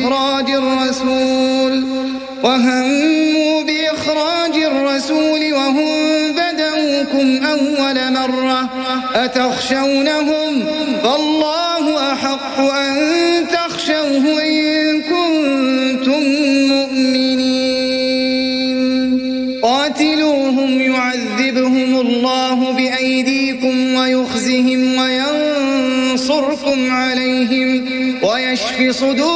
بإخراج الرسول وهم بدأوكم أول مرة أتخشونهم فالله أحق أن تخشوه إن كنتم مؤمنين قاتلوهم يعذبهم الله بأيديكم ويخزهم وينصركم عليهم ويشف صدور